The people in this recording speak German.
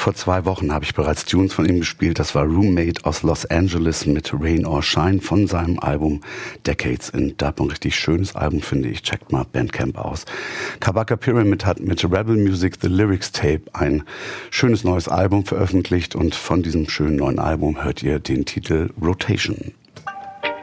Vor 2 Wochen habe ich bereits Tunes von ihm gespielt. Das war Roommate aus Los Angeles mit Rain or Shine von seinem Album Decades in Dub. Ein richtig schönes Album, finde ich. Checkt mal Bandcamp aus. Kabaka Pyramid hat mit Rebel Music The Lyrics Tape ein schönes neues Album veröffentlicht und von diesem schönen neuen Album hört ihr den Titel Rotation.